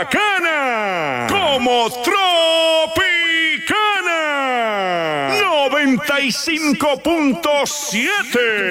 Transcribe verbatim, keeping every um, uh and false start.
bacana como Tropicana noventa y cinco punto siete.